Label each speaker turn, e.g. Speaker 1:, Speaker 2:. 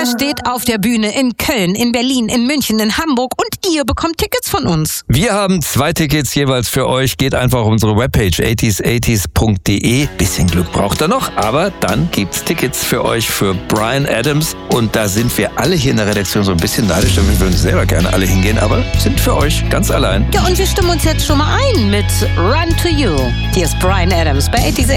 Speaker 1: Er steht auf der Bühne in Köln, in Berlin, in München, in Hamburg und ihr bekommt Tickets von uns.
Speaker 2: Wir haben 2 Tickets jeweils für euch. Geht einfach auf unsere Webpage 80s80s.de. Bisschen Glück braucht er noch, aber dann gibt's Tickets für euch für Bryan Adams. Und da sind wir alle hier in der Redaktion so ein bisschen neidisch, denn wir würden selber gerne alle hingehen, aber sind für euch ganz allein.
Speaker 1: Ja, und wir stimmen uns jetzt schon mal ein mit Run to You. Hier ist Bryan Adams bei 80s.